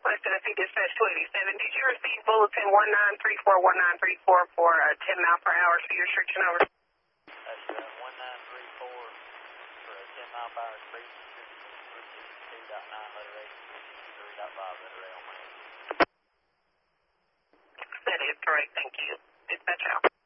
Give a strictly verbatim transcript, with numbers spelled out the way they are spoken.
requested a dispatch two eighty-seven. Did you receive bulletin one nine three four one nine three four for a ten mile per hour speed restriction over? That's uh, one nine three four for a ten mile per hour speed restriction, two point nine letter A, three point five letter A on my end. That is correct, thank you. Dispatch out.